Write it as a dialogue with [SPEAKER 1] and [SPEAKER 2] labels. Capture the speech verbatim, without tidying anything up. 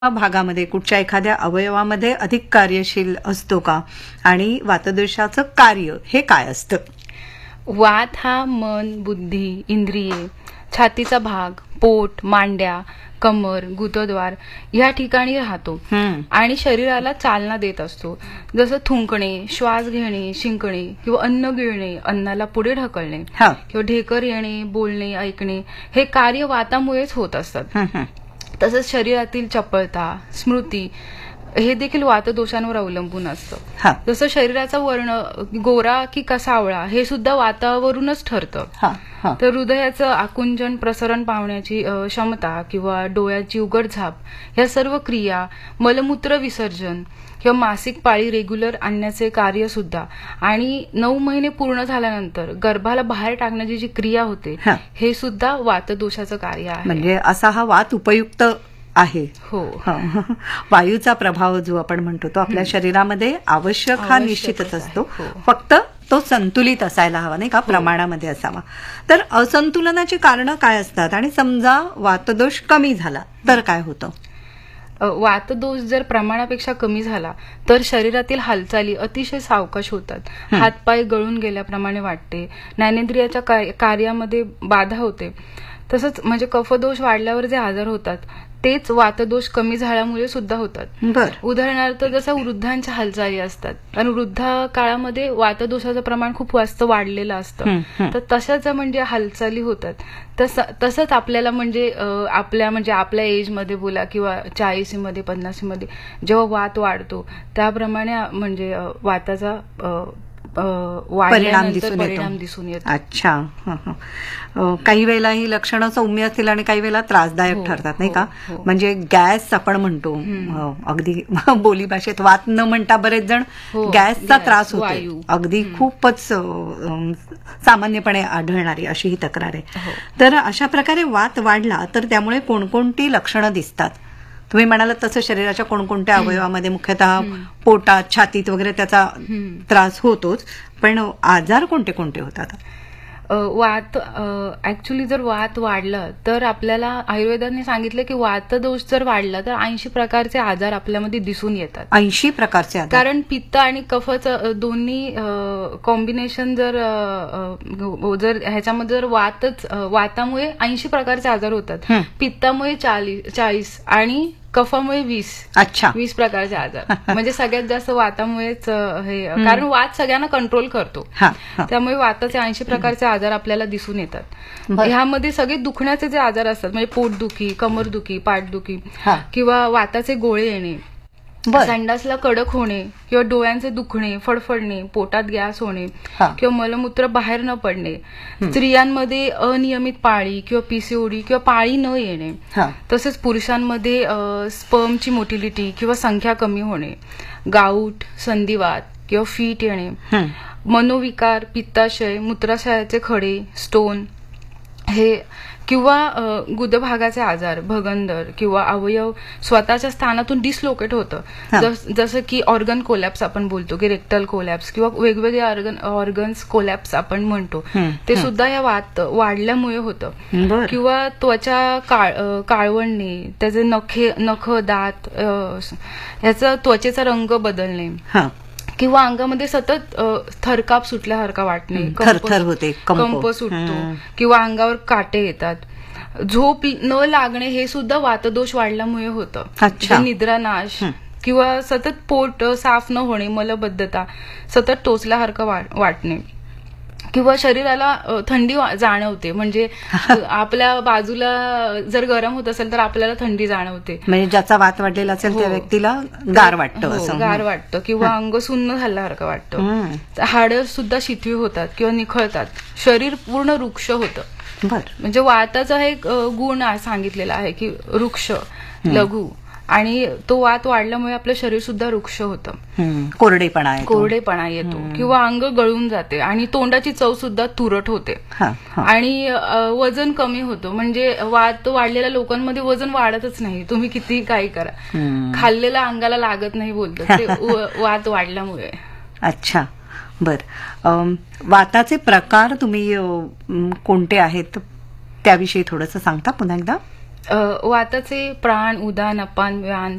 [SPEAKER 1] भागामध्ये कुठच्या एखाद्या अवयवामध्ये अधिक कार्यशील असतो का आणि वातदोषाचं कार्य हे काय असतं?
[SPEAKER 2] वात हा मन, बुद्धी, इंद्रिये, छातीचा भाग, पोट, मांड्या, कमर, गुदद्वार या ठिकाणी राहतो आणि शरीराला चालना देत असतो. जसं थुंकणे, श्वास घेणे, शिंकणे किंवा अन्न गिळणे, अन्नाला पुढे ढकलणे किंवा ढेकर येणे, बोलणे, ऐकणे हे कार्य वातामुळेच होत असतात. तसंच शरीरातील चपळता, स्मृती हे देखील वातदोषांवर अवलंबून असतं. जसं शरीराचा वर्ण गोरा की सावळा हे सुद्धा वातावरूनच ठरतं. तर हृदयाचं आकुंचन, प्रसरण पावण्याची क्षमता किंवा डोळ्याची उघडझाप ह्या सर्व क्रिया, मलमूत्र विसर्जन किंवा मासिक पाळी रेग्युलर आणण्याचे कार्य सुद्धा आणि नऊ महिने पूर्ण झाल्यानंतर गर्भाला बाहेर टाकण्याची जी क्रिया होते हे सुद्धा वातदोषाचं कार्य आहे.
[SPEAKER 1] म्हणजे असा हा वात उपयुक्त आहे.
[SPEAKER 2] हो.
[SPEAKER 1] वायूचा प्रभाव जो आपण म्हणतो तो आपल्या शरीरामध्ये आवश्यक हा निश्चितच असतो. फक्त तो संतुलित असायला हवा, नाही का, प्रमाणामध्ये असावा. तर असंतुलनाची कारणं काय असतात आणि समजा वातदोष कमी झाला तर काय होतं?
[SPEAKER 2] वातदोष जर प्रमाणापेक्षा कमी झाला तर शरीरातील हालचाली अतिशय सावकाश होतात. हातपाय गळून गेल्याप्रमाणे वाटते, ज्ञानेंद्रियाच्या कार्यामध्ये बाधा होते. तसंच म्हणजे कफदोष वाढल्यावर जे आजार होतात तेच वातदोष कमी झाल्यामुळे सुद्धा होतात. उदाहरणार्थ जसं वृद्धांच्या हालचाली असतात, कारण वृद्ध काळामध्ये वातदोषाचं प्रमाण खूप जास्त वाढलेलं असतं. तर तशाच म्हणजे हालचाली होतात. तस तसंच आपल्याला म्हणजे आपल्या म्हणजे आपल्या एजमध्ये बोला किंवा चाळीसीमध्ये पन्नासीमध्ये जेव्हा वात वाढतो त्याप्रमाणे म्हणजे वाताचा
[SPEAKER 1] परिणाम
[SPEAKER 2] परिणाम दिसून येतो.
[SPEAKER 1] अच्छा. काही वेळेला ही लक्षणं सौम्य असतील आणि काही वेळेला त्रासदायक ठरतात, नाही का? म्हणजे गॅस आपण म्हणतो, अगदी बोली भाषेत वात न म्हणता बरेच जण गॅसचा त्रास होतो, अगदी खूपच सामान्यपणे आढळणारी अशी ही तक्रार आहे. तर अशा प्रकारे वात वाढला तर त्यामुळे कोणकोणती लक्षणं दिसतात? तुम्ही म्हणालात तसं शरीराच्या कोणकोणत्या अवयवामध्ये, मुख्यतः पोटात, छातीत वगैरे त्याचा त्रास होतोच, पण आजार कोणते कोणते होतात?
[SPEAKER 2] वात ऍक्च्युली जर वात वाढलं तर आपल्याला आयुर्वेदाने सांगितलं की वातदोष जर वाढला तर ऐंशी प्रकारचे आजार आपल्यामध्ये दिसून येतात.
[SPEAKER 1] ऐंशी प्रकारचे आजार?
[SPEAKER 2] कारण पित्त आणि कफचं दोन्ही कॉम्बिनेशन जर जर ह्याच्यामध्ये जर वातच वातामुळे ऐंशी प्रकारचे आजार होतात, पित्तामुळे चाळीस चाळीस आणि कफामुळे वीस.
[SPEAKER 1] अच्छा.
[SPEAKER 2] वीस प्रकारचे आजार. म्हणजे सगळ्यात जास्त वातामुळेच हे, कारण वात सगळ्यांना कंट्रोल करतो, त्यामुळे वाताचे ऐंशी प्रकारचे आजार आपल्याला दिसून येतात. ह्यामध्ये सगळे दुखण्याचे जे आजार असतात म्हणजे पोटदुखी, कमरदुखी, पाठदुखी किंवा वाताचे गोळे येणे, संडासला कडक होणे किंवा डोळ्यांचे दुखणे, फडफडणे, पोटात गॅस होणे किंवा मलमूत्र बाहेर न पडणे, स्त्रियांमध्ये अनियमित पाळी किंवा पीसीओडी किंवा पाळी न येणे, तसेच पुरुषांमध्ये स्पर्मची मोटिलिटी किंवा संख्या कमी होणे, गाऊट, संधिवात किंवा फीट येणे, मनोविकार, पित्ताशय, मूत्राशयाचे खडे, स्टोन हे किंवा गुदभागाचे आजार, भगंदर किंवा अवयव स्वतःच्या स्थानातून डिसलोकेट होतं, जसं की ऑर्गन कोलॅप्स आपण बोलतो की रेक्टल कोलॅप्स किंवा वेगवेगळे ऑर्गन ऑर्गन्स कोलॅप्स आपण म्हणतो, ते सुद्धा या वात वाढल्यामुळे होतं. किंवा त्वचा काळ काळवणणे, त्याचे नखे नख दात ह्याचा त्वचेचा रंग बदलणे किंवा अंगामध्ये सतत थरकाप सुटल्यासारखा वाटणे,
[SPEAKER 1] थरथर होते,
[SPEAKER 2] कंप सुटतो किंवा अंगावर काटे येतात, झोप न लागणे हे सुद्धा वातदोष वाढल्यामुळे होतं. निद्रानाश किंवा सतत पोट साफ न होणे, मलबद्धता, सतत टोचल्यासारखं वाटणे किंवा शरीराला थंडी जाणवते, म्हणजे आपल्या बाजूला जर गरम होत असेल तर आपल्याला थंडी जाणवते,
[SPEAKER 1] म्हणजे ज्याचा वात वाढलेला असेल त्या व्यक्तीला गार वाटतं, असं
[SPEAKER 2] गार वाटतं किंवा अंग सुन्न झाल्यासारखं वाटतं, हाडं सुद्धा शिथिळ होतात किंवा निखळतात, शरीर पूर्ण वृक्ष होतं. म्हणजे वाताचा एक गुण सांगितलेला आहे की वृक्ष, लघु, आणि तो वात वाढल्यामुळे आपलं शरीर सुद्धा वृक्ष होतं,
[SPEAKER 1] कोरडेपणा
[SPEAKER 2] कोरडेपणा येतो किंवा अंग गळून जाते आणि तोंडाची चव सुद्धा तुरट होते आणि वजन कमी होतं. म्हणजे वात वाढलेल्या लोकांमध्ये वजन वाढतच नाही, तुम्ही किती काही करा, खाल्लेलं अंगाला लागत नाही बोलतं, ते वात वाढल्यामुळे.
[SPEAKER 1] अच्छा, बर. वाताचे प्रकार तुम्ही कोणते आहेत त्याविषयी थोडंसं सांगता पुन्हा एकदा?
[SPEAKER 2] वाताचे प्राण, उदान, अपान, व्यान,